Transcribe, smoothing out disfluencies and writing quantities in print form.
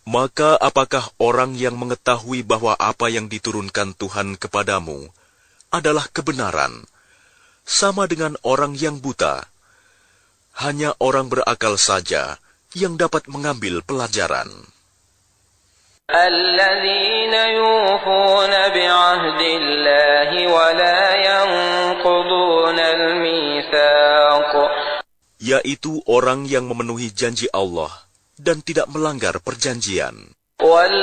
Maka apakah orang yang mengetahui bahwa apa yang diturunkan Tuhan kepadamu adalah kebenaran, sama dengan orang yang buta? Hanya orang berakal saja yang dapat mengambil pelajaran. الذين يوفون بعهد الله ولا ينقضون الميثاق, yaitu orang yang memenuhi janji Allah dan tidak melanggar perjanjian.